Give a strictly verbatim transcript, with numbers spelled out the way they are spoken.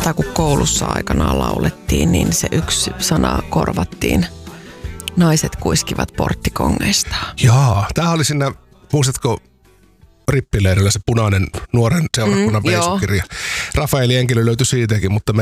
tätä kun koulussa aikanaan laulettiin, niin se yksi sana korvattiin. Naiset kuiskivat porttikongeista. Jaa, tämähän oli siinä, muistatko Rippileirillä se punainen nuoren seurakunnan mm, veisukirja. Rafaeli Enkilö löytyi siitäkin, mutta me